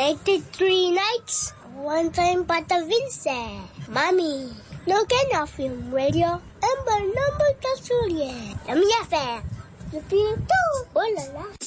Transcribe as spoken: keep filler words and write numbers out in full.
ninety-three nights, one time Pata Vincent. Mami, no can film radio, number number Kasulia. Yummy affair. The people, oh la la.